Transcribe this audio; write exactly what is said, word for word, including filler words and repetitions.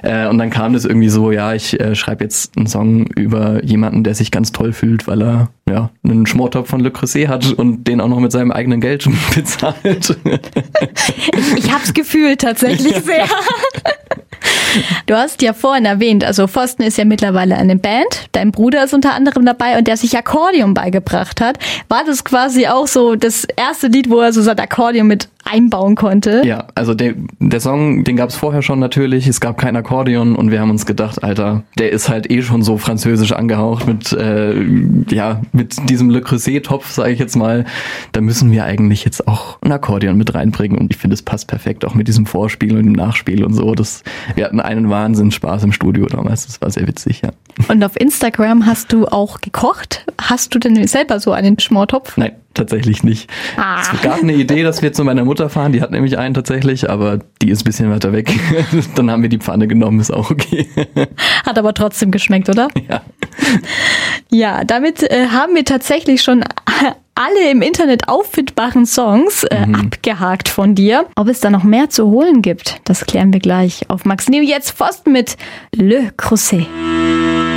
Äh, und dann kam das irgendwie so, ja, ich äh, schreibe jetzt einen Song über jemanden, der sich ganz toll fühlt, weil er ja einen Schmortopf von Le Creuset hat und den auch noch mit seinem eigenen Geld bezahlt. ich ich hab's gefühlt tatsächlich sehr. Du hast ja vorhin erwähnt, also Pfosten ist ja mittlerweile eine Band. Dein Bruder ist unter anderem dabei und der sich Akkordeon beigebracht hat. War das quasi auch so das erste Lied, wo er so sein Akkordeon mit einbauen konnte? Ja, also der, der Song, den gab es vorher schon natürlich. Es gab kein Akkordeon und wir haben uns gedacht, Alter, der ist halt eh schon so französisch angehaucht mit äh, ja mit diesem Le Creuset-Topf, sage ich jetzt mal. Da müssen wir eigentlich jetzt auch ein Akkordeon mit reinbringen und ich finde, es passt perfekt auch mit diesem Vorspiel und dem Nachspiel und so. Das, wir hatten einen Wahnsinn Spaß im Studio damals. Das war sehr witzig, ja. Und auf Instagram hast du auch gekocht. Hast du denn selber so einen Schmortopf? Nein, tatsächlich nicht. Ah. Es gab eine Idee, dass wir zu meiner Mutter fahren. Die hat nämlich einen tatsächlich, aber die ist ein bisschen weiter weg. Dann haben wir die Pfanne genommen, ist auch okay. Hat aber trotzdem geschmeckt, oder? Ja. Ja, damit äh, haben wir tatsächlich schon alle im Internet auffindbaren Songs äh, mhm. abgehakt von dir. Ob es da noch mehr zu holen gibt, das klären wir gleich auf Max Neo. Jetzt Pfosten mit Le Creuset.